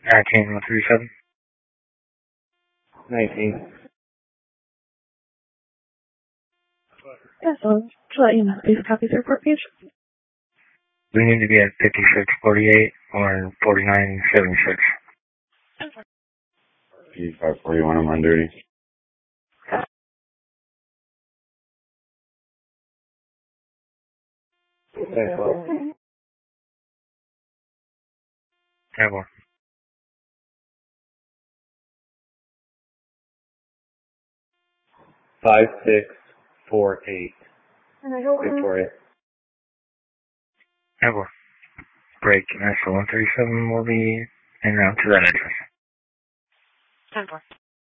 19-137. 19. Yeah, so to let you know, please copy the report page. We need to be at 5648 or 4976. 5541, I'm on duty. Thanks, well. 10-4. 5648. Victoria. 10-4. Break, National 137 will be en route to that address. 10-4.